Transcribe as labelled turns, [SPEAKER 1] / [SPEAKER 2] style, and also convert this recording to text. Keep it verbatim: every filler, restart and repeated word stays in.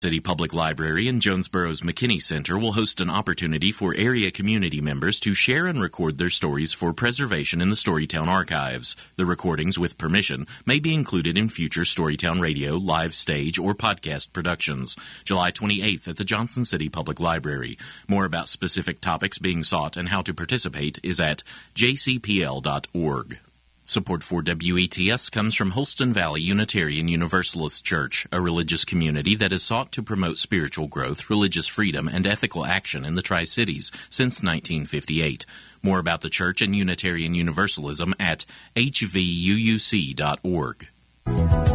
[SPEAKER 1] City Public Library and Jonesboro's McKinney Center will host an opportunity for area community members to share and record their stories for preservation in the Storytown archives. The recordings, with permission, may be included in future Storytown Radio, live stage, or podcast productions. July twenty-eighth at the Johnson City Public Library. More about specific topics being sought and how to participate is at j c p l dot org. Support for W E T S comes from Holston Valley Unitarian Universalist Church, a religious community that has sought to promote spiritual growth, religious freedom, and ethical action in the Tri-Cities since nineteen fifty-eight. More about the church and Unitarian Universalism at h v u u c dot org.